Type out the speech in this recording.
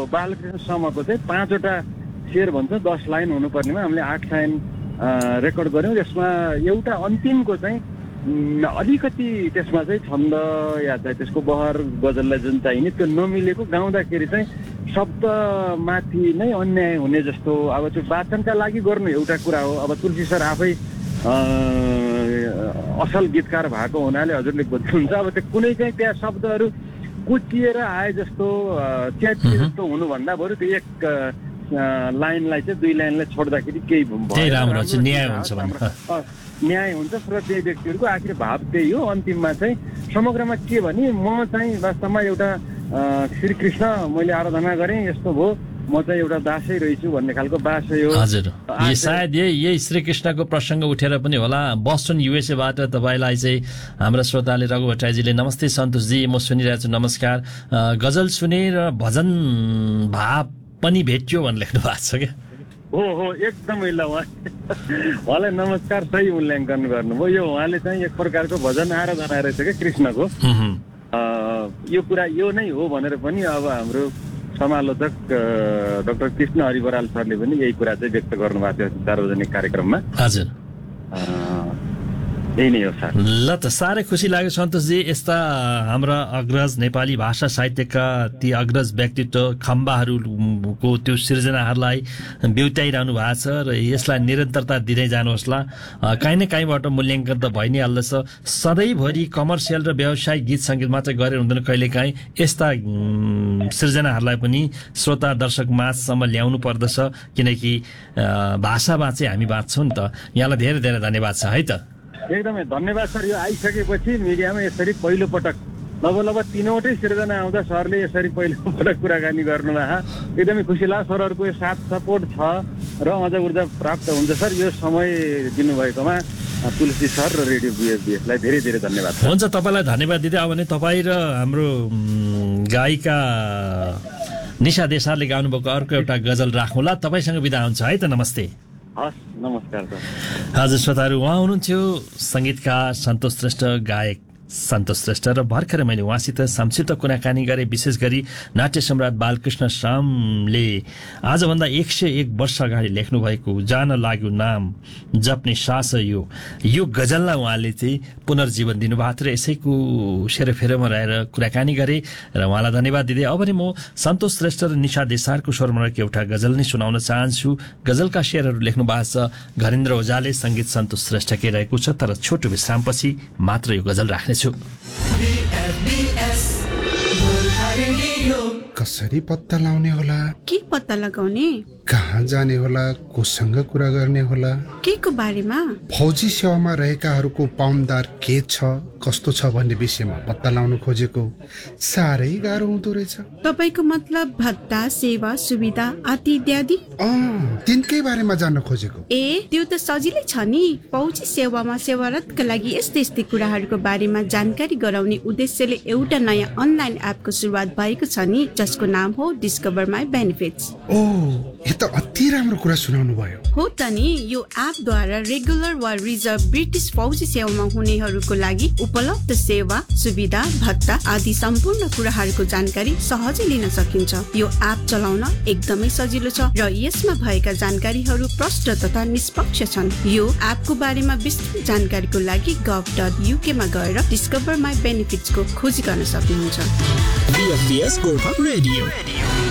बालकृष्ण समको चाहिँ 5वटा शेर भन्छ 10 लाइन हुनुपर्नेमा हामीले 8 लाइन रेकर्ड गर्यौँ। यसमा एउटा अन्तिमको चाहिँ अलिकति त्यसमा चाहिँ छन्द या चाहिँ त्यसको बहर गजललाई जुन चाहिने त्यो नमिलेको, गाउँदाखेरि चाहिँ शब्दमाथि नै अन्याय हुने जस्तो। अब त्यो वाचनका लागि गर्नु एउटा कुरा हो। अब तुलसी सर आफै असल गीतकार भएको हुनाले हजुरले बुझ्नुहुन्छ। अब त्यो कुनै चाहिँ त्यहाँ शब्दहरू कुचिएर आए जस्तो च्याचिए जस्तो हुनुभन्दा बरु त्यो एक लाइनलाई चाहिँ 2 लाइनलाई छोड्दाखेरि केही राम्रो हुन्छ, न्याय हुन्छ न्याय हुन्छ र त्यही व्यक्तिहरूको आखिर भाव त्यही हो। अन्तिममा चाहिँ समग्रमा के भने म चाहिँ वास्तवमा एउटा श्रीकृष्ण मैले आराधना गरेँ, यस्तो भयो, म चाहिँ एउटा दासै रहेछु भन्ने खालको बासै हो। हजुर, यो सायद यही श्रीकृष्णको प्रसङ्ग उठेर पनि होला। बोस्टन युएसएबाट तपाईँलाई चाहिँ हाम्रा श्रोताले रघु भट्टराईजीले नमस्ते सन्तोषजी, म सुनिरहेको छु, नमस्कार, गजल सुनेर भजन भाव पनि भेट्यो भनेर लेख्नु भएको छ क्या। हो एकदमै ल, उहाँलाई नमस्कार, सही मूल्याङ्कन गर्नुभयो। यो उहाँले चाहिँ एक प्रकारको भजन आराधना रहेछ क्या कृष्णको। यो कुरा यो नै हो भनेर पनि अब हाम्रो समालोचक डाक्टर कृष्ण हरि बराल सरले पनि यही कुरा चाहिँ व्यक्त गर्नुभएको थियो सार्वजनिक कार्यक्रममा। हजुर, यही नै हो सर। ल त, साह्रै खुसी लाग्यो सन्तोषजी। यस्ता हाम्रा अग्रज नेपाली भाषा साहित्यका ती अग्रज व्यक्तित्व खम्बाहरूको त्यो सिर्जनाहरूलाई बिउताइरहनु भएको छ र यसलाई निरन्तरता दिँदै जानुहोस्। काहीँ न काहीँबाट मूल्याङ्कन त भइ नै हाल्दछ। सधैँभरि कमर्सियल र व्यावसायिक गीत सङ्गीत मात्रै गरेर हुँदैन, कहिलेकाहीँ यस्ता सिर्जनाहरूलाई पनि श्रोता दर्शक माझसम्म ल्याउनु पर्दछ, किनकि भाषामा चाहिँ हामी बाँच्छौँ नि त। यहाँलाई धेरै धेरै धन्यवाद छ है त। एकदमै धन्यवाद सर। यो आइसकेपछि मिडियामा यसरी पहिलोपटक लगभग 3वटै सिर्जना आउँदा सरले यसरी पहिलोपटक कुराकानी गर्नुभएको एकदमै खुसी लाग्यो। सरहरूको यो साथ सपोर्ट छ र अझ ऊर्जा प्राप्त हुन्छ सर। यो समय दिनुभएकोमा तुलसी सर र रेडियो बिएसबिएसलाई धेरै धेरै धन्यवाद। हुन्छ, तपाईँलाई धन्यवाद दिँदै अब भने तपाईँ र हाम्रो गायिका निशा देसारले गाउनुभएको अर्को एउटा गजल राखौँला। तपाईँसँग बिदा हुन्छ है त। नमस्ते। हस्, नमस्कार सर। हजुर श्रोताहरू, उहाँ हुनुहुन्थ्यो सङ्गीतकार सन्तोष श्रेष्ठ, गायक सन्तोष श्रेष्ठ, र भर्खरै मैले उहाँसित संक्षिप्त कुराकानी गरेँ। विशेष गरी नाट्य सम्राट बालकृष्ण श्यामले आजभन्दा 101 वर्ष अगाडि लेख्नुभएको जान लाग्यो नाम जप्ने सास यो गजललाई उहाँले चाहिँ पुनर्जीवन दिनुभएको थियो र यसैको सेरोफेरोमा रहेर कुराकानी गरेँ र उहाँलाई धन्यवाद दिँदै अब भने म सन्तोष श्रेष्ठ र निशा देसारको स्वरमा रहेको एउटा गजल नै सुनाउन चाहन्छु। गजलका शेरहरू लेख्नु भएको छ घरेन्द्र ओझाले, सङ्गीत सन्तोष श्रेष्ठकै रहेको छ। तर छोटो विश्रामपछि मात्र यो गजल राख्ने। कसरी पत्ता लाउने होला, के पत्ता लगाउने, कहाँ जाने होला, कोसँग कुरा गर्ने होला, के को बारेमा, फौजी सेवामा रहेकाहरूको पाउन्दार के छ कस्तो छ भन्ने विषयमा पत्ता लाउन खोजेको साह्रै गाह्रो हुँदो रहेछ। तपाईको मतलब भत्ता, सेवा, सुविधा आदि इत्यादि? तिनकै बारेमा जान्न खोजेको। ए, त्यो त सजिलै छ नि। फौजी सेवामा सेवारतका लागि यस्तै यस्तै कुराहरूको बारेमा जानकारी गराउने उद्देश्यले एउटा नयाँ अनलाइन एपको सुरुवात भएको छ नि, जसको नाम हो डिस्कभर माई बेनिफिट्स। यो त अति राम्रो कुरा सुनाउनु भयो। हो त नि। यो एपद्वारा रेगुलर वा रिजर्भ ब्रिटिस फौजी सेवामा हुनेहरूको लागि उपलब्ध सेवा, सुविधा, भत्ता आदि सम्पूर्ण कुराहरूको जानकारी सहजै लिन सकिन्छ। यो एप चलाउन एकदमै सजिलो छ र यसमा भएका जानकारीहरू प्रष्ट तथा निष्पक्ष छन्। यो एपको बारेमा विस्तृत जानकारीको लागि gov.uk मा गएर डिस्कभर माई बेनिफिट्स को खोजी गर्न सक्नुहुन्छ। BFBS golf radio.